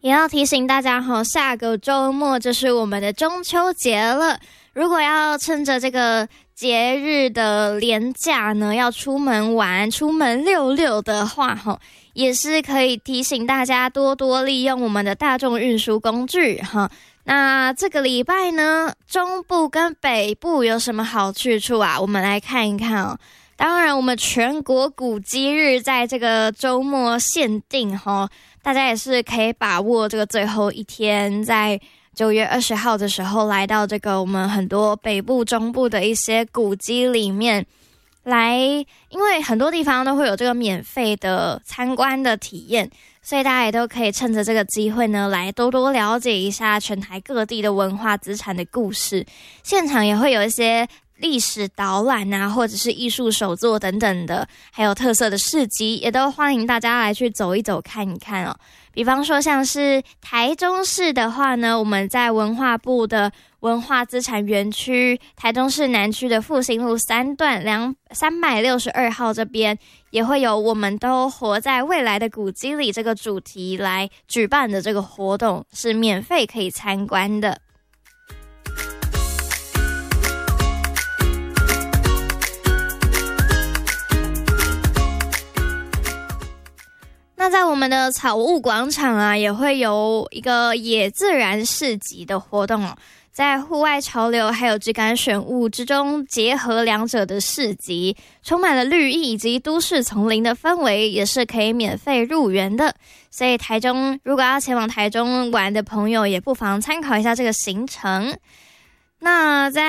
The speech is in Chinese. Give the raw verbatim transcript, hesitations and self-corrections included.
也要提醒大家哈，下个周末就是我们的中秋节了。如果要趁着这个节日的连假呢，要出门玩、出门溜溜的话哈，也是可以提醒大家多多利用我们的大众运输工具哈。那这个礼拜呢，中部跟北部有什么好去处啊？我们来看一看哦。当然，我们全国古迹日在这个周末限定哈，大家也是可以把握这个最后一天，在九月二十号的时候来到这个我们很多北部、中部的一些古迹里面来，因为很多地方都会有这个免费的参观的体验，所以大家也都可以趁着这个机会呢，来多多了解一下全台各地的文化资产的故事。现场也会有一些历史导览啊，或者是艺术手作等等的，还有特色的市集，也都欢迎大家来去走一走看一看哦。比方说像是台中市的话呢，我们在文化部的文化资产园区台中市南区的复兴路三段两三百六十二号这边，也会有我们都活在未来的古迹里这个主题来举办的这个活动，是免费可以参观的。那在我们的草悟广场啊，也会有一个野自然市集的活动哦，在户外潮流还有质感选物之中结合两者的市集，充满了绿意以及都市丛林的氛围，也是可以免费入园的。所以台中如果要前往台中玩的朋友，也不妨参考一下这个行程。那在